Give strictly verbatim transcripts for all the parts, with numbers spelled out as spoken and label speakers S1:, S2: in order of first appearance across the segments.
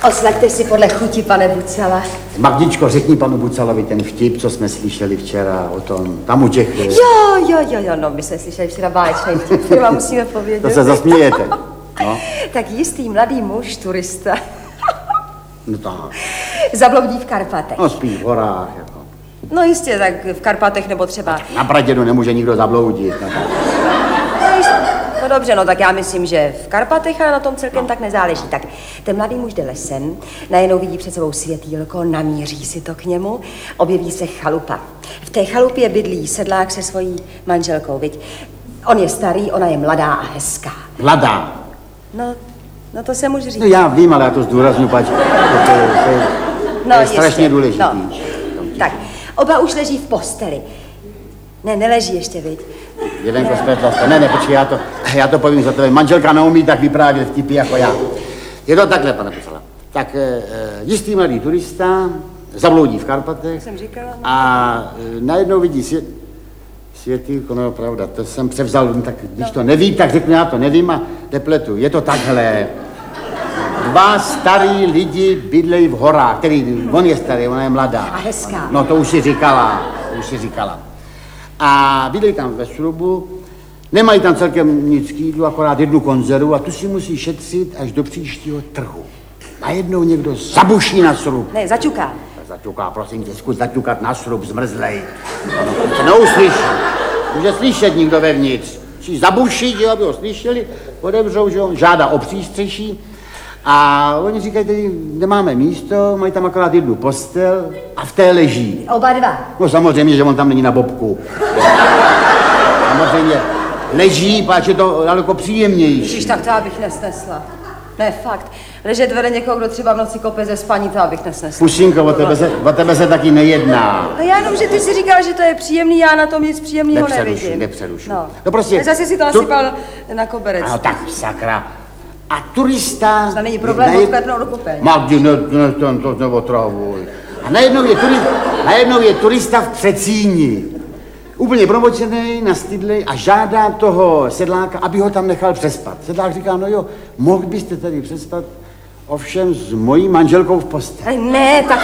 S1: Oslaďte si podle chuti, pane Bucala.
S2: Magdičko, řekni panu Bucalovi ten vtip, co jsme slyšeli včera o tom, tam u těch...
S1: Jo, jo, jo, jo, no, my jsme slyšeli včera báječný vtip, který vám musíme povědět.
S2: To se zasmějete. No.
S1: Tak jistý mladý muž, turista,
S2: No tak.
S1: zabloudí v Karpatech.
S2: No spíš v horách, jako.
S1: No jistě, tak v Karpatech nebo třeba...
S2: Na Pradědu nemůže nikdo zabloudit. No,
S1: No, jistě. No dobře, no tak já myslím, že v Karpatech, ale na tom celkem no. tak nezáleží. Tak ten mladý muž jde lesem, najednou vidí před sebou světýlko, namíří si to k němu, objeví se chalupa. V té chalupě bydlí sedlák se svojí manželkou, viď? On je starý, ona je mladá a hezká.
S2: Mladá.
S1: No, no to se může říct.
S2: No já vím, ale já to zdůrazňuji, pač. To, to, to, je,
S1: no,
S2: to je strašně důležitý.
S1: No. Tak, oba už leží v posteli. Ne, neleží ještě, viď?
S2: Jelenko, zpětla jste. Ne, ne, počkej, já to, já to povím za tebe. Manželka neumí tak vyprávět vtipy jako já. Je to takhle, pane Bucala. Tak e, jistý mladý turista zabloudí v Karpatech.
S1: Jsem říkala. No.
S2: A e, najednou vidí svět, světýlko, no pravda, to jsem převzal, tak když no. to neví, tak řeknu, já to nevím a nepletu. Je to takhle. Dva starý lidi bydlejí v horách, který, on je starý, ona je mladá.
S1: A hezká.
S2: No to už si říkala, to už si říkala. A bydlejí tam ve srubu, nemají tam celkem nic k jídlu, akorát jednu konzervu a tu si musí šetřit až do příštího trhu. Najednou někdo zabuší na srub.
S1: Ne, zaťuká.
S2: Zaťuká, prosím tě, zkus zaťukat na srub, zmrzlej. No, se neuslyší. Může slyšet nikdo vevnitř. Musí zabušit, jo, aby ho slyšeli, odevřou, že on žádá o přístřeší. A oni říkají, tedy nemáme místo, mají tam akorát jednu postel a v té leží.
S1: Oba dva.
S2: No samozřejmě, že on tam není na bobku. Samozřejmě leží, páč je to daleko příjemnější.
S1: Ježiš, tak to já bych nesnesla. Ne, fakt. Ležet vede někoho, kdo třeba v noci kope ze spaní, to já bych nesnesla.
S2: Pušinko, o tebe, se, o tebe se taky nejedná.
S1: No já jenom, že ty si říkal, že to je příjemný, já na tom nic příjemného nevidím.
S2: Nepřerušu, nepřerušu.
S1: No.
S2: No prostě...
S1: Zase si to nasypal tu... na koberec.
S2: No tak, sakra. A turista...
S1: To není problém odklepnout do kopelny.
S2: Magdi, ne, ne, to, to neotravuj. A najednou je, turi, najednou je turista v Přecíni. Úplně promočený, nastydlej a žádá toho sedláka, aby ho tam nechal přespat. Sedlák říká, no jo, mohl byste tady přespat, ovšem s mojí manželkou v posteli.
S1: Ne, tak...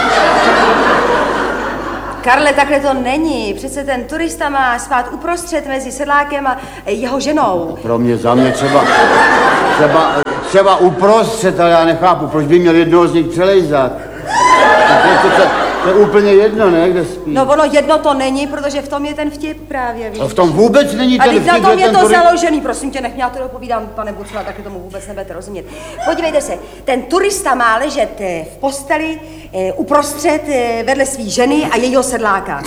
S1: Karle, takhle to není. Přece ten turista má spát uprostřed mezi sedlákem a jeho ženou.
S2: Pro mě, za mě třeba, třeba, třeba uprostřed, ale já nechápu, proč by měl jednoho z nich přelejzat. To, to, to, to je úplně jedno, ne, kde spí.
S1: No ono jedno to není, protože v tom je ten vtip právě, víš.
S2: A v tom vůbec není ten vtip.
S1: A teď na tom je to
S2: turi...
S1: založený, prosím tě, nech mě, já to dopovídám, pane Bucala, taky tomu vůbec nebudete rozumět. Podívejte se, ten turista má ležet v posteli eh, uprostřed eh, vedle svý ženy a jejího sedláka.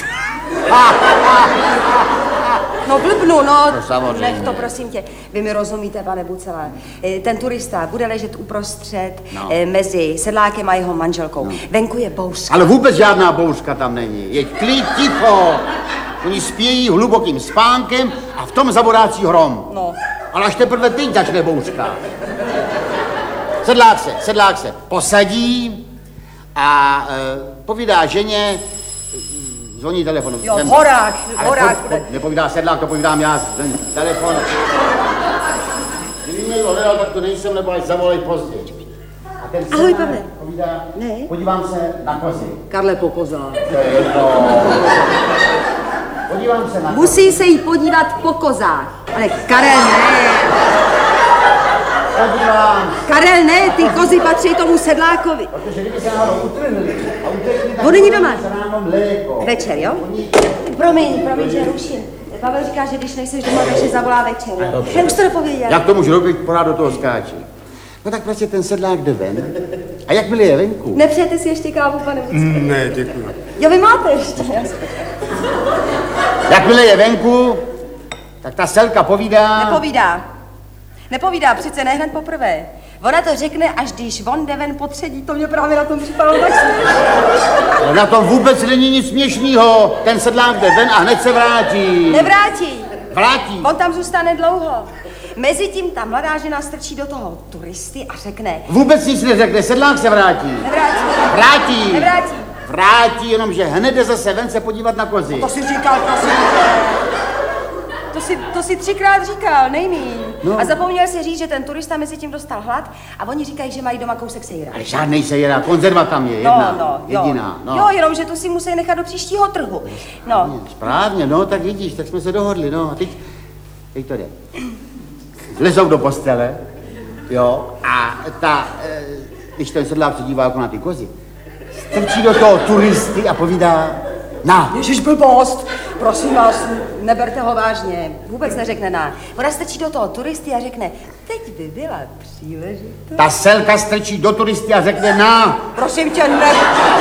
S1: No blbnu, no,
S2: no
S1: nech to, prosím tě. Vy mi rozumíte, pane Bucala. Ten turista bude ležet uprostřed no. mezi sedlákem a jeho manželkou. No. Venku je bouřka.
S2: Ale vůbec žádná bouřka tam není. Je klid, ticho. Oni spějí hlubokým spánkem a v tom zaborácí hrom.
S1: No.
S2: Ale až teprve teď začne bouřka. Sedlák se, sedlák se posadí a e, povídá ženě, zvoní telefon.
S1: Jo, v horách, v horách.
S2: Po, po, nepovídá sedlák, to povídám já, ten telefon. Kdyby mě někdo hledal, tak to nejsem, nebo až zavolej později. A ten
S1: ahoj, Pavle.
S2: Povídá,
S1: ne?
S2: Podívám se na kozy.
S1: Karle, po kozách.
S2: To je jedno. Podívám se na kozy.
S1: Musí se jí podívat po kozách. Ale Karel, ne.
S2: Podívám.
S1: Karel, ne, ty kozy patří tomu sedlákovi.
S2: Protože kdyby se náhodou utrhli a utekli, tak
S1: on není doma.
S2: se ráno mléko.
S1: Večer, jo? Promiň, promiň, že ruším. Pavel říká, že když nejseš doma, takže zavolá večer, jo? Já už to dopověděl.
S2: Jak to můžu robit, porád do toho skáčí. No tak prostě ten sedlák jde ven. A jak byli je venku?
S1: Nepřejete si ještě kávu, pane Bucala?
S2: Mm, ne, děkuji.
S1: Jo, vy máte ještě.
S2: Jak byli je venku, tak ta selka povídá...
S1: Nepovídá. Nepovídá, přece ne hned poprvé. Ona to řekne, až když on jde ven potředí, to mě právě na tom připadalo tak
S2: směšný. Na tom vůbec není nic směšného. Ten sedlák jde ven a hned se vrátí.
S1: Nevrátí.
S2: Vrátí.
S1: On tam zůstane dlouho. Mezitím ta mladá žena strčí do toho turisty a řekne...
S2: Vůbec nic neřekne, sedlák se vrátí.
S1: Nevrátí.
S2: Vrátí.
S1: Nevrátí.
S2: Vrátí, jenomže hned jde zase ven se podívat na kozy.
S1: To si říkal, prosím. To si si, to si třikrát říkal, nejmíň.
S2: No.
S1: A zapomněl si říct, že ten turista mezi tím dostal hlad a oni říkají, že mají doma kousek sejra.
S2: Ale žádnej sejra, konzerva tam je, jedna,
S1: no, no, jo.
S2: jediná. No.
S1: Jo, jenom, že tu si musí nechat do příštího trhu. No.
S2: Správně, no, tak vidíš, tak jsme se dohodli, no. A teď, teď to jde. Lezou do postele, jo, a ta, e, když ten sedlák se dívá jako na ty kozy, strčí do toho turisty a povídá, na.
S1: Ježiš, blbost, prosím vás, neberte ho vážně, vůbec neřekne na. Ona strčí do toho turisty a řekne, teď by byla příležitost.
S2: Ta selka strčí do turisty a řekne, na.
S1: Prosím tě, ne.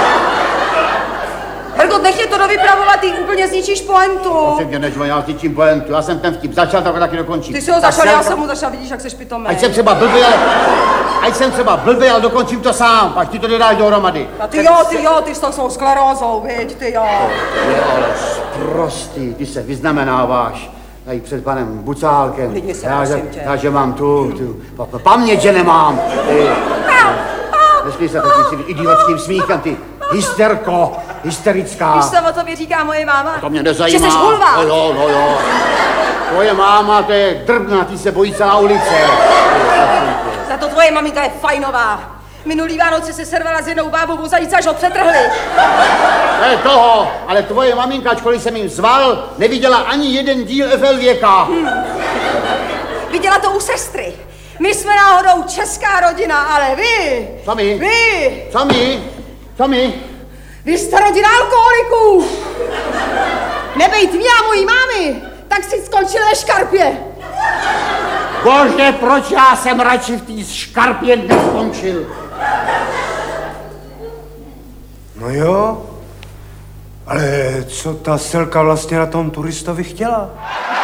S1: Hergot, nech mě to dovypravovat, ty úplně zničíš pointu.
S2: Prosím tě, než já zničím pointu, já jsem ten vtip začal, tak ho taky dokončím.
S1: Ty jsi ho
S2: Ta
S1: začal,
S2: selka...
S1: já jsem mu začal, vidíš, jak seš pitomý.
S2: Ať jsem třeba blbý, ale... Ať jsem třeba blbý, ale dokončím to sám, pak ti to nedáš dohromady.
S1: A ty jo, ty jo, ty s tou svou sklerózou, viď, ty jo.
S2: Je ale sprostý, ty se vyznamenáváš tady před panem Bucálkem.
S1: Klidni se,
S2: já, že,
S1: prosím tě.
S2: já, že mám tu, tu, pa, pa, paměť, že nemám. Ty, nesmí se takovým idiotským smíchem, ty hysterko, hysterická.
S1: Víš, co o tobě říká moje máma?
S2: To mě nezajímá.
S1: Že jsi hulva.
S2: No jo, no jo. Tvoje máma, to je drbna, ty se bojí celá ulice.
S1: Za to tvoje maminka je fajnová. Minulý Vánoce se servala s jednou bábou o zajíce, až ho přetrhli.
S2: Ne toho, ale tvoje maminka, ačkoliv jsem jim zval, neviděla ani jeden díl F L věka. Hmm.
S1: Viděla to u sestry. My jsme náhodou česká rodina, ale vy...
S2: Co my?
S1: Vy!
S2: Co my? Co my?
S1: Vy jste rodina alkoholiků! Nebejt mě a mojí mámy, tak si skončil ve škarpě.
S2: Bože, proč já jsem radši v té škarpě neskončil?
S3: No jo, ale co ta selka vlastně na tom turistovi chtěla?